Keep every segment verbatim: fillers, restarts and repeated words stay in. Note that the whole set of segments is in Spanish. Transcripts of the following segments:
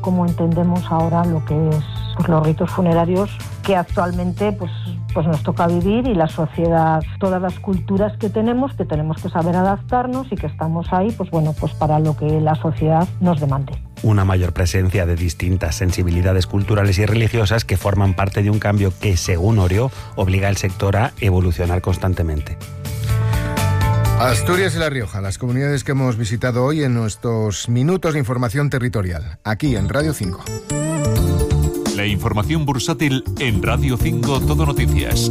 como entendemos ahora lo que es pues, los ritos funerarios que actualmente pues, pues nos toca vivir, y la sociedad, todas las culturas que tenemos, que tenemos que saber adaptarnos y que estamos ahí pues bueno, pues para lo que la sociedad nos demande. Una mayor presencia de distintas sensibilidades culturales y religiosas que forman parte de un cambio que, según Orio, obliga al sector a evolucionar constantemente. Asturias y La Rioja, las comunidades que hemos visitado hoy en nuestros minutos de información territorial, aquí en Radio cinco. La información bursátil en Radio cinco Todo Noticias.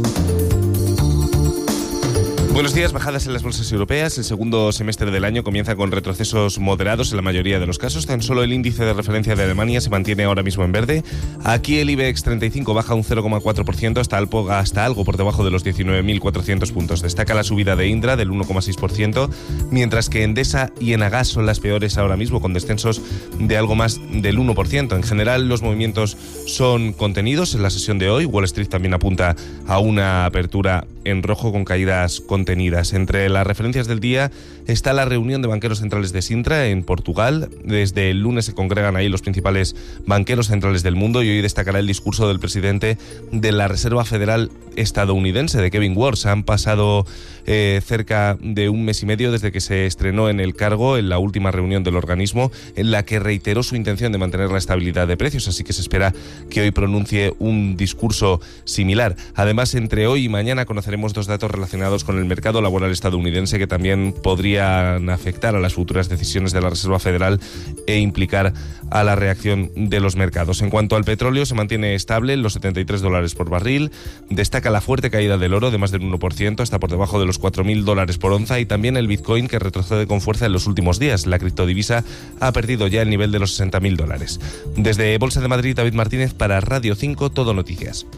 Buenos días. Bajadas en las bolsas europeas. El segundo semestre del año comienza con retrocesos moderados en la mayoría de los casos. Tan solo el índice de referencia de Alemania se mantiene ahora mismo en verde. Aquí el IBEX treinta y cinco baja un cero coma cuatro por ciento hasta, algo, hasta algo por debajo de los diecinueve mil cuatrocientos puntos. Destaca la subida de Indra del uno coma seis por ciento, mientras que Endesa y Enagás son las peores ahora mismo, con descensos de algo más del uno por ciento. En general, los movimientos son contenidos en la sesión de hoy. Wall Street también apunta a una apertura en rojo con caídas contenidas. Entre las referencias del día está la reunión de banqueros centrales de Sintra en Portugal. Desde el lunes se congregan ahí los principales banqueros centrales del mundo, y hoy destacará el discurso del presidente de la Reserva Federal estadounidense, de Kevin Warsh. Han pasado eh, cerca de un mes y medio desde que se estrenó en el cargo, en la última reunión del organismo, en la que reiteró su intención de mantener la estabilidad de precios, así que se espera que hoy pronuncie un discurso similar. Además, entre hoy y mañana conoceremos dos datos relacionados con el mercado laboral estadounidense que también podrían afectar a las futuras decisiones de la Reserva Federal e implicar a la reacción de los mercados. En cuanto al petróleo, se mantiene estable en los setenta y tres dólares por barril. Destaca la fuerte caída del oro de más del uno por ciento, hasta por debajo de los cuatro mil dólares por onza, y también el Bitcoin, que retrocede con fuerza en los últimos días. La criptodivisa ha perdido ya el nivel de los sesenta mil dólares. Desde Bolsa de Madrid, David Martínez para Radio cinco Todo Noticias.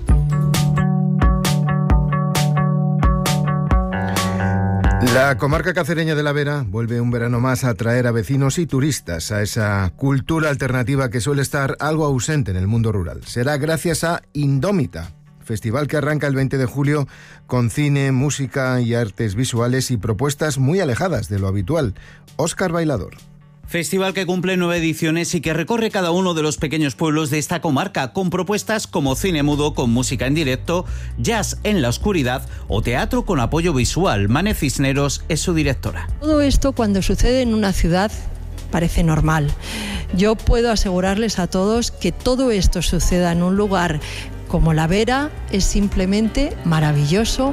La comarca cacereña de la Vera vuelve un verano más a atraer a vecinos y turistas a esa cultura alternativa que suele estar algo ausente en el mundo rural. Será gracias a Indómita, festival que arranca el veinte de julio con cine, música y artes visuales y propuestas muy alejadas de lo habitual. Óscar Bailador. Festival que cumple nueve ediciones y que recorre cada uno de los pequeños pueblos de esta comarca, con propuestas como cine mudo con música en directo, jazz en la oscuridad o teatro con apoyo visual. Mane Cisneros es su directora. Todo esto, cuando sucede en una ciudad, parece normal. Yo puedo asegurarles a todos que todo esto suceda en un lugar como La Vera es simplemente maravilloso.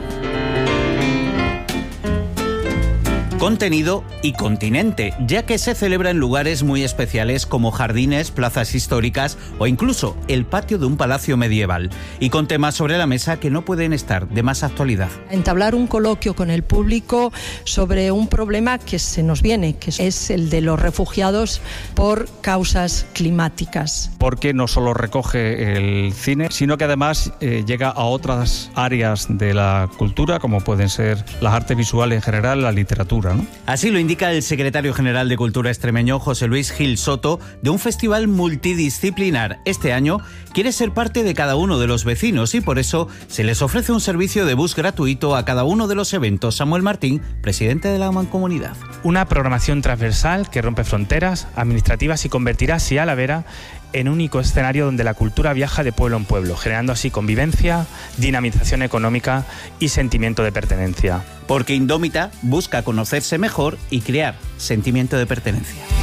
Contenido y continente, ya que se celebra en lugares muy especiales como jardines, plazas históricas o incluso el patio de un palacio medieval, y con temas sobre la mesa que no pueden estar de más actualidad. Entablar un coloquio con el público sobre un problema que se nos viene, que es el de los refugiados por causas climáticas. Porque no solo recoge el cine, sino que además eh, llega a otras áreas de la cultura, como pueden ser las artes visuales en general, la literatura, ¿no? Así lo indica el secretario general de Cultura extremeño, José Luis Gil Soto, de un festival multidisciplinar. Este año quiere ser parte de cada uno de los vecinos y por eso se les ofrece un servicio de bus gratuito a cada uno de los eventos. Samuel Martín, presidente de la Mancomunidad. Una programación transversal que rompe fronteras administrativas y convertirá así a La Vera en un único escenario donde la cultura viaja de pueblo en pueblo, generando así convivencia, dinamización económica y sentimiento de pertenencia. Porque Indómita busca conocerse mejor y crear sentimiento de pertenencia.